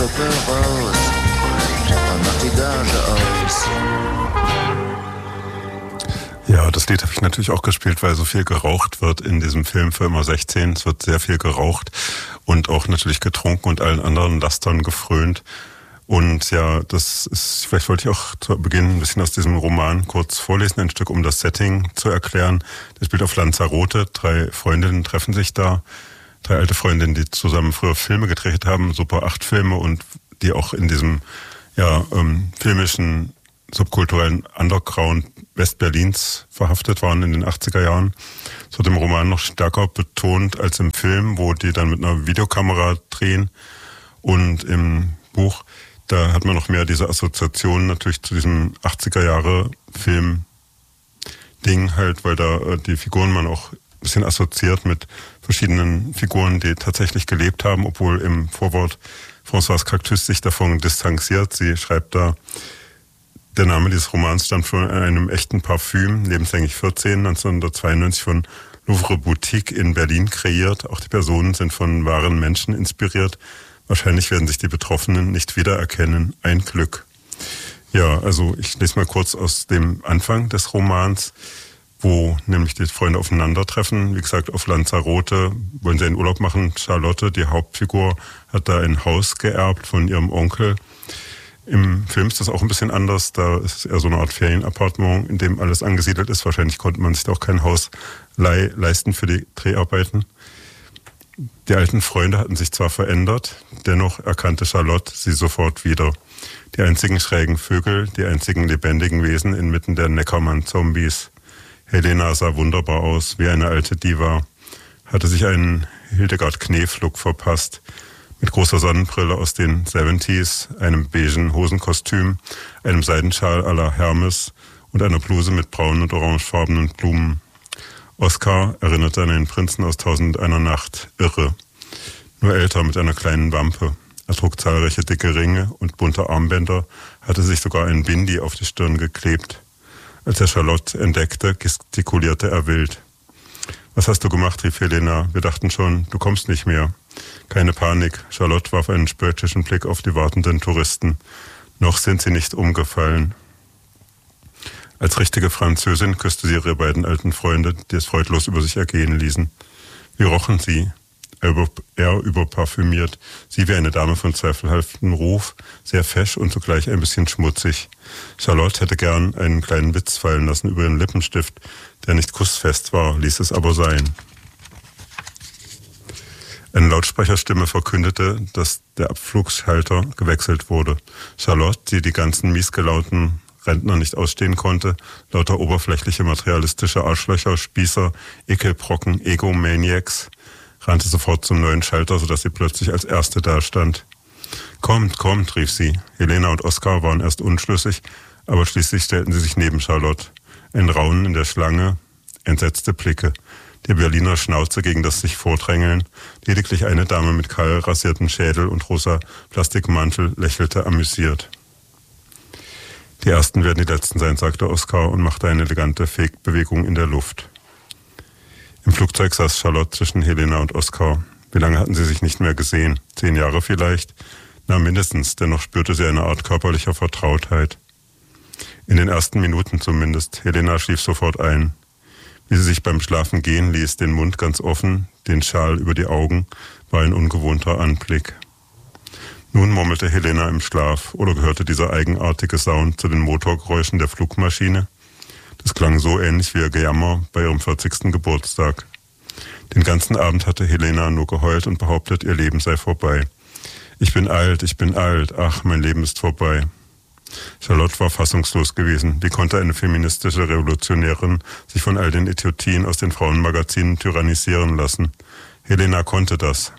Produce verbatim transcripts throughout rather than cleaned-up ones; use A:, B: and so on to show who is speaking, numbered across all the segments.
A: Puppe rot und macht die Gage aus.
B: Ja, das Lied habe ich natürlich auch gespielt, weil so viel geraucht wird in diesem Film für immer sechzehn. Es wird sehr viel geraucht und auch natürlich getrunken und allen anderen Lastern gefrönt. Und ja, das ist, vielleicht wollte ich auch zu Beginn ein bisschen aus diesem Roman kurz vorlesen, ein Stück, um das Setting zu erklären. Das spielt auf Lanzarote. Drei Freundinnen treffen sich da. Drei alte Freundinnen, die zusammen früher Filme gedreht haben, Super acht Filme und die auch in diesem, ja, ähm, filmischen, subkulturellen Underground Westberlins verhaftet waren in den achtziger Jahren. Das wird im Roman noch stärker betont als im Film, wo die dann mit einer Videokamera drehen. Und im Buch, da hat man noch mehr diese Assoziation natürlich zu diesem achtziger Jahre Film Ding halt, weil da die Figuren man auch ein bisschen assoziiert mit verschiedenen Figuren, die tatsächlich gelebt haben, obwohl im Vorwort Françoise Cactus sich davon distanziert. Sie schreibt da, der Name dieses Romans stammt von einem echten Parfüm, lebenslänglich vierzehn, neunzehnhundertzweiundneunzig von Louvre Boutique in Berlin kreiert. Auch die Personen sind von wahren Menschen inspiriert. Wahrscheinlich werden sich die Betroffenen nicht wiedererkennen. Ein Glück. Ja, also ich lese mal kurz aus dem Anfang des Romans, wo nämlich die Freunde aufeinandertreffen. Wie gesagt, auf Lanzarote wollen sie einen Urlaub machen. Charlotte, die Hauptfigur, hat da ein Haus geerbt von ihrem Onkel. Im Film ist das auch ein bisschen anders. Da ist es eher so eine Art Ferienappartement, in dem alles angesiedelt ist. Wahrscheinlich konnte man sich da auch kein Haus leih- leisten für die Dreharbeiten. Die alten Freunde hatten sich zwar verändert, dennoch erkannte Charlotte sie sofort wieder. Die einzigen schrägen Vögel, die einzigen lebendigen Wesen inmitten der Neckermann-Zombies. Helena sah wunderbar aus, wie eine alte Diva, hatte sich einen Hildegard-Knef-Look verpasst, mit großer Sonnenbrille aus den siebziger, einem beigen Hosenkostüm, einem Seidenschal à la Hermes und einer Bluse mit braunen und orangefarbenen Blumen. Oskar erinnerte an den Prinzen aus Tausend und einer Nacht, irre, nur älter mit einer kleinen Wampe. Er trug zahlreiche dicke Ringe und bunte Armbänder, hatte sich sogar ein Bindi auf die Stirn geklebt. Als er Charlotte entdeckte, gestikulierte er wild. »Was hast du gemacht?« rief Helena. »Wir dachten schon, du kommst nicht mehr.« Keine Panik. Charlotte warf einen spöttischen Blick auf die wartenden Touristen. Noch sind sie nicht umgefallen. Als richtige Französin küsste sie ihre beiden alten Freunde, die es freudlos über sich ergehen ließen. Wie rochen sie? Er, über, er überparfümiert, sie wie eine Dame von zweifelhaftem Ruf, sehr fesch und zugleich ein bisschen schmutzig. Charlotte hätte gern einen kleinen Witz fallen lassen über ihren Lippenstift, der nicht kussfest war, ließ es aber sein. Eine Lautsprecherstimme verkündete, dass der Abflugschalter gewechselt wurde. Charlotte, die die ganzen miesgelaunten Rentner nicht ausstehen konnte, lauter oberflächliche materialistische Arschlöcher, Spießer, Ekelbrocken, Egomaniacs, rannte sofort zum neuen Schalter, sodass sie plötzlich als Erste dastand. »Kommt, kommt«, rief sie. Helena und Oskar waren erst unschlüssig, aber schließlich stellten sie sich neben Charlotte. Ein Raunen in der Schlange, entsetzte Blicke. Die Berliner Schnauze gegen das sich Vordrängeln. Lediglich eine Dame mit kahl rasiertem Schädel und rosa Plastikmantel lächelte amüsiert. »Die Ersten werden die Letzten sein«, sagte Oskar und machte eine elegante Fegbewegung in der Luft. Im Flugzeug saß Charlotte zwischen Helena und Oskar. Wie lange hatten sie sich nicht mehr gesehen? Zehn Jahre vielleicht? Na, mindestens, dennoch spürte sie eine Art körperlicher Vertrautheit. In den ersten Minuten zumindest. Helena schlief sofort ein. Wie sie sich beim Schlafen gehen ließ, den Mund ganz offen, den Schal über die Augen, war ein ungewohnter Anblick. Nun murmelte Helena im Schlaf, oder gehörte dieser eigenartige Sound zu den Motorgeräuschen der Flugmaschine? Das klang so ähnlich wie ihr Gejammer bei ihrem vierzigsten Geburtstag. Den ganzen Abend hatte Helena nur geheult und behauptet, ihr Leben sei vorbei. »Ich bin alt, ich bin alt, ach, mein Leben ist vorbei.« Charlotte war fassungslos gewesen. Wie konnte eine feministische Revolutionärin sich von all den Idiotien aus den Frauenmagazinen tyrannisieren lassen? Helena konnte das.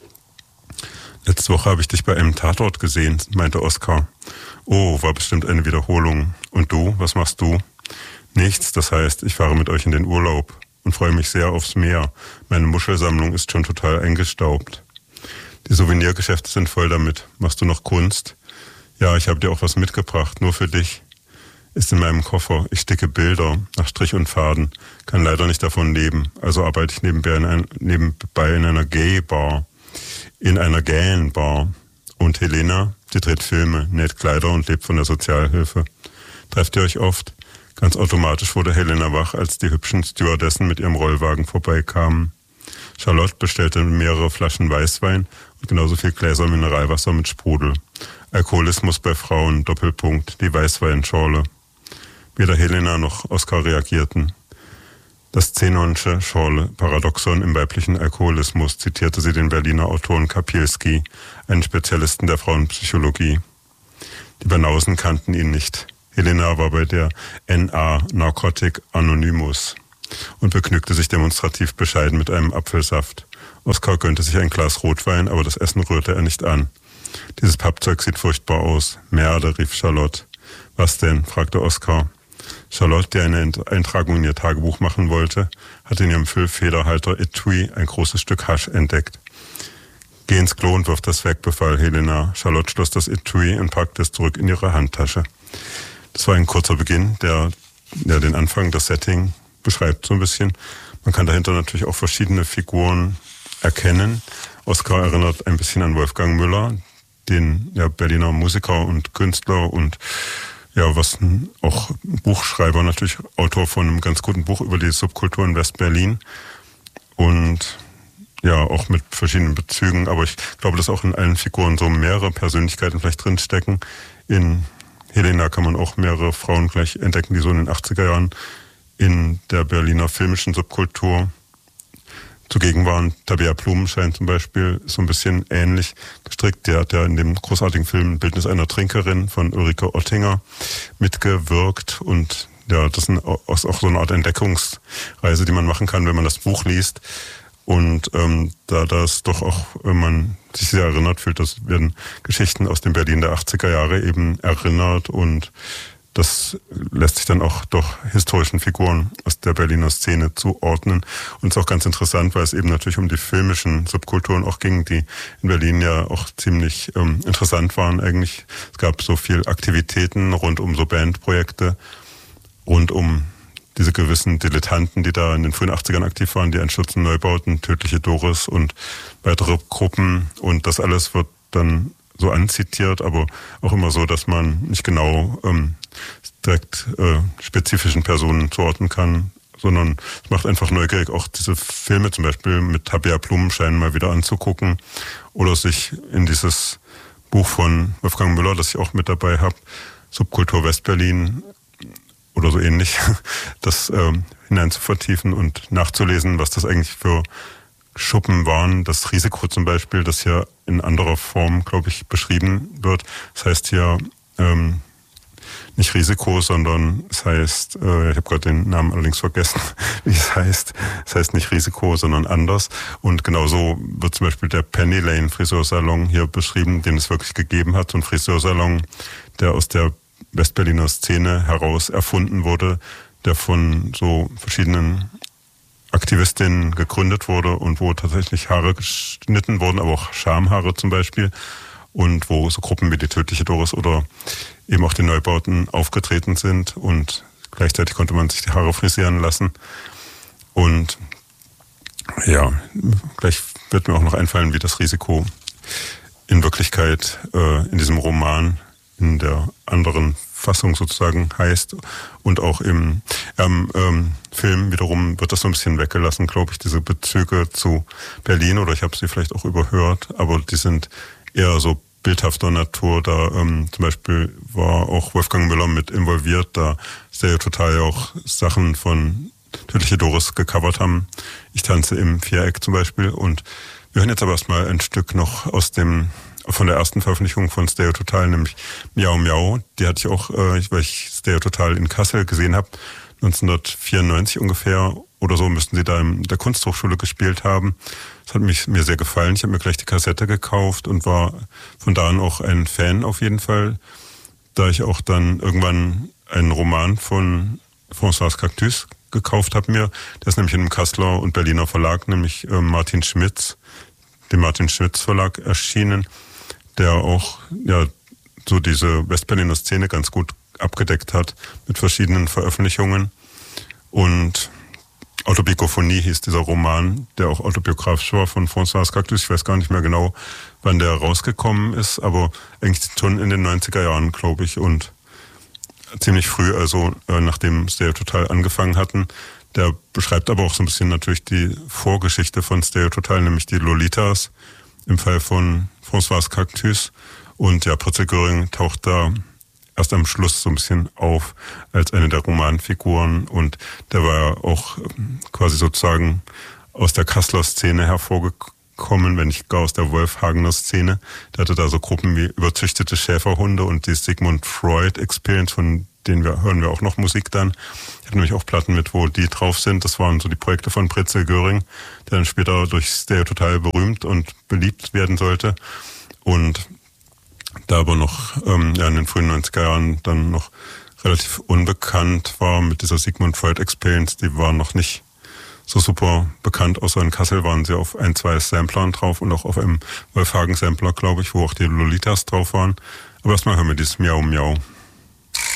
B: »Letzte Woche habe ich dich bei einem Tatort gesehen«, meinte Oskar. »Oh, war bestimmt eine Wiederholung. Und du, was machst du?« »Nichts, das heißt, ich fahre mit euch in den Urlaub und freue mich sehr aufs Meer. Meine Muschelsammlung ist schon total eingestaubt. Die Souvenirgeschäfte sind voll damit. Machst du noch Kunst?« »Ja, ich habe dir auch was mitgebracht, nur für dich. Ist in meinem Koffer. Ich sticke Bilder nach Strich und Faden. Kann leider nicht davon leben. Also arbeite ich nebenbei in, ein, nebenbei in einer Gay-Bar. In einer Gay-Bar. Und Helena, die dreht Filme, näht Kleider und lebt von der Sozialhilfe. Trefft ihr euch oft? Ganz automatisch wurde Helena wach, als die hübschen Stewardessen mit ihrem Rollwagen vorbeikamen. Charlotte bestellte mehrere Flaschen Weißwein und genauso viel Gläser Mineralwasser mit Sprudel. Alkoholismus bei Frauen, Doppelpunkt, die Weißweinschorle. Weder Helena noch Oskar reagierten. Das Zenonsche Schorle-Paradoxon im weiblichen Alkoholismus, zitierte sie den Berliner Autoren Kapilski, einen Spezialisten der Frauenpsychologie. Die Banausen kannten ihn nicht. Helena war bei der N A Narcotic Anonymous und begnügte sich demonstrativ bescheiden mit einem Apfelsaft. Oskar gönnte sich ein Glas Rotwein, aber das Essen rührte er nicht an. Dieses Pappzeug sieht furchtbar aus. Merde, rief Charlotte. Was denn? Fragte Oskar. Charlotte, die eine Eintragung in ihr Tagebuch machen wollte, hatte in ihrem Füllfederhalter Etui ein großes Stück Hasch entdeckt. Geh ins Klo und wirf das weg, befahl Helena. Charlotte schloss das Etui und packte es zurück in ihre Handtasche. Das war ein kurzer Beginn, der, der den Anfang, das Setting beschreibt so ein bisschen. Man kann dahinter natürlich auch verschiedene Figuren erkennen. Oskar erinnert ein bisschen an Wolfgang Müller, den ja, Berliner Musiker und Künstler und ja, was auch Buchschreiber, natürlich Autor von einem ganz guten Buch über die Subkultur in West-Berlin und ja, auch mit verschiedenen Bezügen, aber ich glaube, dass auch in allen Figuren so mehrere Persönlichkeiten vielleicht drinstecken. In Helena kann man auch mehrere Frauen gleich entdecken, die so in den achtziger Jahren in der Berliner filmischen Subkultur zugegen waren. Tabea Blumenschein zum Beispiel ist so ein bisschen ähnlich gestrickt. Der hat ja in dem großartigen Film Bildnis einer Trinkerin von Ulrike Oettinger mitgewirkt und ja, das ist auch so eine Art Entdeckungsreise, die man machen kann, wenn man das Buch liest. Und ähm, da das doch auch, wenn man sich sehr erinnert fühlt, das werden Geschichten aus dem Berlin der achtziger Jahre eben erinnert und das lässt sich dann auch doch historischen Figuren aus der Berliner Szene zuordnen. Und es ist auch ganz interessant, weil es eben natürlich um die filmischen Subkulturen auch ging, die in Berlin ja auch ziemlich ähm, interessant waren eigentlich. Es gab so viel Aktivitäten rund um so Bandprojekte, rund um diese gewissen Dilettanten, die da in den frühen achtzigern aktiv waren, die Einstürzen Neubauten, Tödliche Doris und weitere Gruppen. Und das alles wird dann so anzitiert, aber auch immer so, dass man nicht genau ähm, direkt äh, spezifischen Personen zuordnen kann, sondern es macht einfach neugierig, auch diese Filme zum Beispiel mit Tabea Blumenschein mal wieder anzugucken oder sich in dieses Buch von Wolfgang Müller, das ich auch mit dabei habe, Subkultur Westberlin oder so ähnlich, das ähm, hinein zu vertiefen und nachzulesen, was das eigentlich für Schuppen waren. Das Risiko zum Beispiel, das hier in anderer Form, glaube ich, beschrieben wird. Das heißt hier ähm, nicht Risiko, sondern es heißt, äh, ich habe gerade den Namen allerdings vergessen, wie es heißt. Es heißt nicht Risiko, sondern anders. Und genauso wird zum Beispiel der Penny Lane Friseursalon hier beschrieben, den es wirklich gegeben hat. So ein Friseursalon, der aus der Westberliner Szene heraus erfunden wurde, der von so verschiedenen Aktivistinnen gegründet wurde und wo tatsächlich Haare geschnitten wurden, aber auch Schamhaare zum Beispiel und wo so Gruppen wie die Tödliche Doris oder eben auch die Neubauten aufgetreten sind und gleichzeitig konnte man sich die Haare frisieren lassen und ja, gleich wird mir auch noch einfallen, wie das Risiko in Wirklichkeit äh, in diesem Roman in der anderen Fassung sozusagen heißt und auch im ähm, ähm, Film wiederum wird das so ein bisschen weggelassen, glaube ich, diese Bezüge zu Berlin oder ich habe sie vielleicht auch überhört, aber die sind eher so bildhafter Natur. Da ähm, zum Beispiel war auch Wolfgang Müller mit involviert, da Stereototal ja auch Sachen von Tödliche Doris gecovert haben. Ich tanze im Viereck zum Beispiel und wir hören jetzt aber erstmal ein Stück noch aus dem von der ersten Veröffentlichung von Stereototal, nämlich Miau Miau. Die hatte ich auch, äh, weil ich Stereototal in Kassel gesehen habe, neunzehnhundertvierundneunzig ungefähr oder so müssten sie da in der Kunsthochschule gespielt haben. Das hat mich, mir sehr gefallen. Ich habe mir gleich die Kassette gekauft und war von da an auch ein Fan auf jeden Fall, da ich auch dann irgendwann einen Roman von François Cactus gekauft habe mir. Der ist nämlich in einem Kasseler und Berliner Verlag, nämlich äh, Martin Schmitz, dem Martin Schmitz Verlag erschienen, der auch ja so diese Westberliner Szene ganz gut abgedeckt hat mit verschiedenen Veröffentlichungen. Und Autobiographonie hieß dieser Roman, der auch autobiografisch war von François Cactus. Ich weiß gar nicht mehr genau, wann der rausgekommen ist, aber eigentlich schon in den neunziger Jahren, glaube ich, und ziemlich früh, also äh, nachdem Stereo Total angefangen hatten. Der beschreibt aber auch so ein bisschen natürlich die Vorgeschichte von Stereo Total, nämlich die Lolitas im Fall von François Cactus. Und ja, Pritzel Göring taucht da erst am Schluss so ein bisschen auf als eine der Romanfiguren, und der war ja auch quasi sozusagen aus der Kasseler Szene hervorgekommen, wenn nicht gar aus der Wolfhagener Szene. Der hatte da so Gruppen wie überzüchtete Schäferhunde und die Sigmund Freud Experience, von denen wir, hören wir auch noch Musik dann. Ich habe nämlich auch Platten mit, wo die drauf sind. Das waren so die Projekte von Pritzel Göring, der dann später durch Stereo Total berühmt und beliebt werden sollte. Und da aber noch ähm, ja, in den frühen neunziger Jahren dann noch relativ unbekannt war mit dieser Sigmund Freud Experience. Die waren noch nicht so super bekannt, außer in Kassel waren sie auf ein, zwei Samplern drauf und auch auf einem Wolfhagen Sampler, glaube ich, wo auch die Lolitas drauf waren. Aber erstmal hören wir dieses Miau Miau.